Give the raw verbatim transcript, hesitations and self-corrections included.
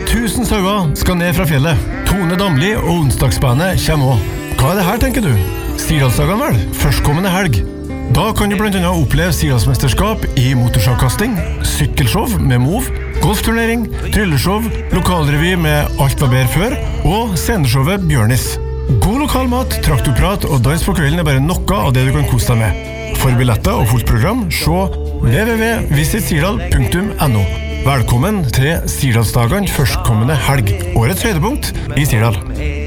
tusen sauer skal ned fra fjellet. Tone Damli og onsdagsbandet kommer også. Hva er det her, tenker du? Sirdalsdagene vel, førstkommende helg. Da kan du blant annet oppleve Sirdalsmesterskap i motorsagkasting, sykkelshow med move, golfturnering, trylleshow, lokalrevy med Alt var bedre før, og sceneshowet Bjørnis. God lokal mat, traktorprat og dans på kvelden er bare noe av det du kan kose deg med. For billetter og fullt program, se w w w punktum visit sirdal punktum no. Velkommen til Sirdalsdagene førstkommende helg, årets høydepunkt i Sirdal.